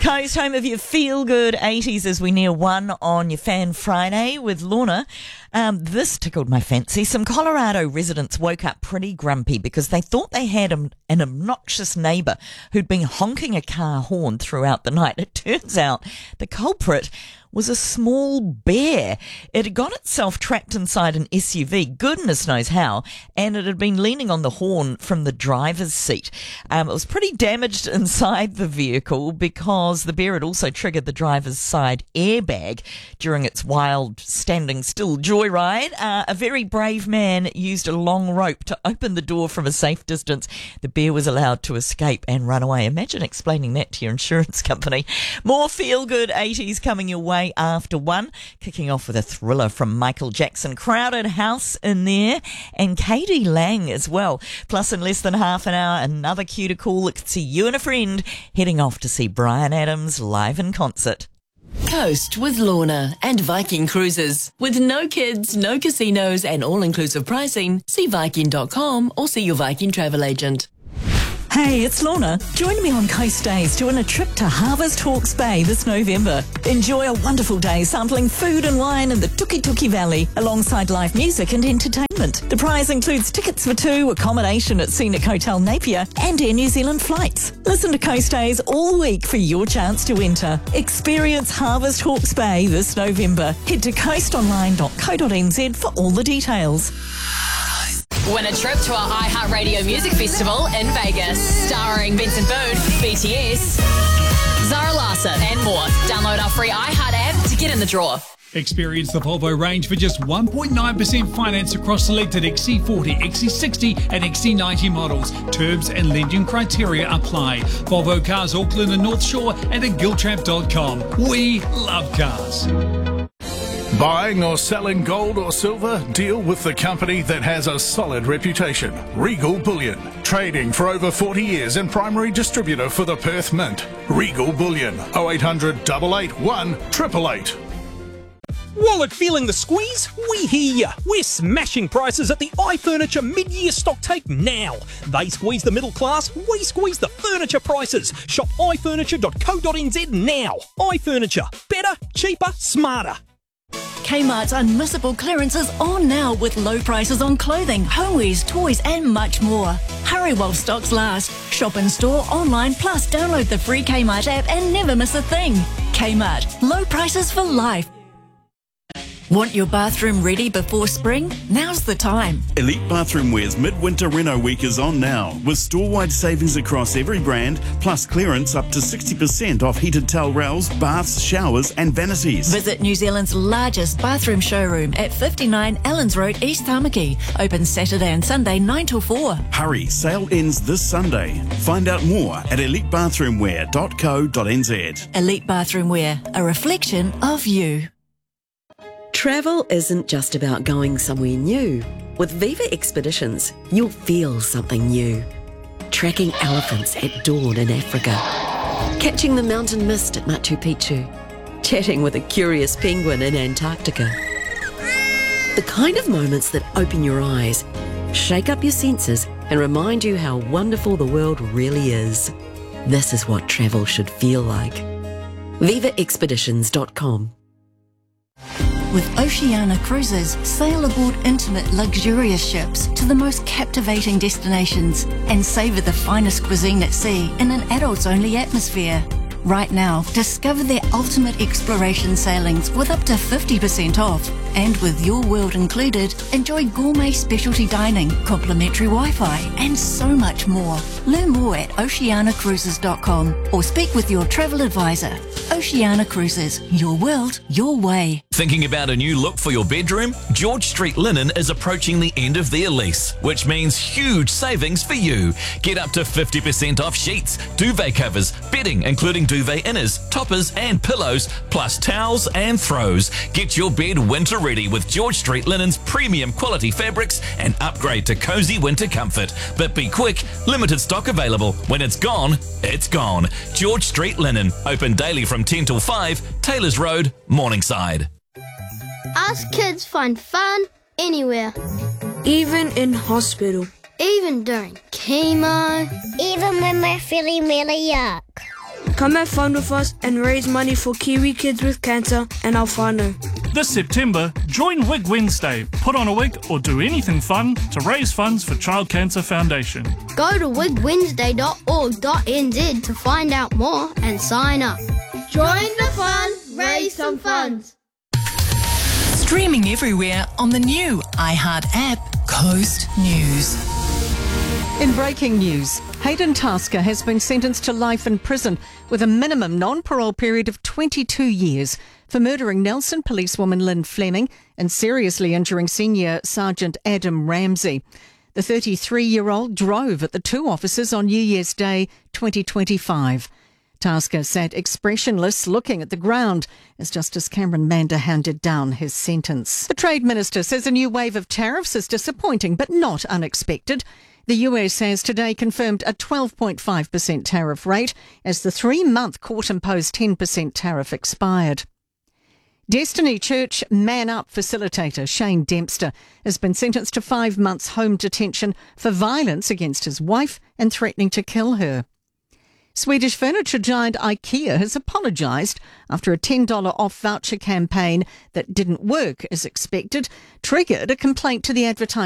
Coast, home of your feel-good 80s as we near 1 on your Fan Friday with Lorna. This tickled my fancy. Some Colorado residents woke up pretty grumpy because they thought they had an obnoxious neighbour who'd been honking a car horn throughout the night. It turns out the culprit was a small bear. It had got itself trapped inside an SUV, goodness knows how, and it had been leaning on the horn from the driver's seat. It was pretty damaged inside the vehicle because the bear had also triggered the driver's side airbag during its wild standing still joyride. A very brave man used a long rope to open the door from a safe distance. The bear was allowed to escape and run away. Imagine explaining that to your insurance company. More feel-good 80s coming your way after 1, kicking off with a thriller from Michael Jackson. Crowded House in there, and Katie Lang as well. Plus, in less than half an hour, another cue to call that could see you and a friend heading off to see Bryan Adams live in concert. Coast with Lorna and Viking Cruises. With no kids, no casinos and all-inclusive pricing, see Viking.com or see your Viking travel agent. Hey, it's Lorna. Join me on Coast Days doing a trip to Harvest Hawke's Bay this November. Enjoy a wonderful day sampling food and wine in the Tuki Tuki Valley alongside live music and entertainment. The prize includes tickets for 2, accommodation at Scenic Hotel Napier and Air New Zealand flights. Listen to Coast Days all week for your chance to enter. Experience Harvest Hawke's Bay this November. Head to coastonline.co.nz for all the details. Win a trip to our iHeartRadio Music Festival in Vegas, starring Benson Boone, BTS, Zara Larsson, and more. Download our free iHeart app to get in the draw. Experience the Volvo range for just 1.9% finance across selected XC40, XC60 and XC90 models. Terms and lending criteria apply. Volvo Cars Auckland and North Shore and at giltrap.com. We love cars. Buying or selling gold or silver? Deal with the company that has a solid reputation. Regal Bullion. Trading for over 40 years and primary distributor for the Perth Mint. Regal Bullion. 0800 881 888. Wallet feeling the squeeze? We hear ya. We're smashing prices at the iFurniture mid-year stock take now. They squeeze the middle class, we squeeze the furniture prices. Shop ifurniture.co.nz now. iFurniture. Better, cheaper, smarter. Kmart's unmissable clearances on now with low prices on clothing, homewares, toys and much more. Hurry while stocks last. Shop in store, online, plus download the free Kmart app and never miss a thing. Kmart. Low prices for life. Want your bathroom ready before spring? Now's the time. Elite Bathroom Wear's Midwinter Reno Week is on now, with store-wide savings across every brand, plus clearance up to 60% off heated towel rails, baths, showers and vanities. Visit New Zealand's largest bathroom showroom at 59 Allens Road, East Tamaki. Open Saturday and Sunday 9 till 4. Hurry, sale ends this Sunday. Find out more at elitebathroomwear.co.nz. Elite Bathroom Wear, a reflection of you. Travel isn't just about going somewhere new. With Viva Expeditions, you'll feel something new. Tracking elephants at dawn in Africa. Catching the mountain mist at Machu Picchu. Chatting with a curious penguin in Antarctica. The kind of moments that open your eyes, shake up your senses, and remind you how wonderful the world really is. This is what travel should feel like. VivaExpeditions.com. With Oceania Cruises, sail aboard intimate, luxurious ships to the most captivating destinations and savour the finest cuisine at sea in an adults-only atmosphere. Right now, discover their ultimate exploration sailings with up to 50% off. And with your world included, enjoy gourmet specialty dining, complimentary Wi-Fi, and so much more. Learn more at oceanacruises.com or speak with your travel advisor. Oceania Cruises, your world, your way. Thinking about a new look for your bedroom? George Street Linen is approaching the end of their lease, which means huge savings for you. Get up to 50% off sheets, duvet covers, bedding including duvet inners, toppers and pillows, plus towels and throws. Get your bed winter ready with George Street Linen's premium quality fabrics and upgrade to cozy winter comfort. But be quick, limited stock available. When it's gone, it's gone. George Street Linen, open daily from 10 till 5, Taylors Road, Morningside. Us kids find fun anywhere. Even in hospital. Even during chemo. Even when we're feeling really yuck. Come have fun with us and raise money for Kiwi kids with cancer and our whānau. This September, join Wig Wednesday. Put on a wig or do anything fun to raise funds for Child Cancer Foundation. Go to wigwednesday.org.nz to find out more and sign up. Join the fun, raise some funds. Streaming everywhere on the new iHeart app, Coast News. In breaking news, Hayden Tasker has been sentenced to life in prison with a minimum non-parole period of 22 years for murdering Nelson policewoman Lynn Fleming and seriously injuring Senior Sergeant Adam Ramsey. The 33-year-old drove at the two officers on New Year's Day 2025. Tasker sat expressionless, looking at the ground as Justice Cameron Mander handed down his sentence. The Trade Minister says a new wave of tariffs is disappointing but not unexpected. The US has today confirmed a 12.5% tariff rate as the 3-month court-imposed 10% tariff expired. Destiny Church Man Up facilitator Shane Dempster has been sentenced to 5 months home detention for violence against his wife and threatening to kill her. Swedish furniture giant IKEA has apologised after a $10 off voucher campaign that didn't work as expected, triggered a complaint to the advertising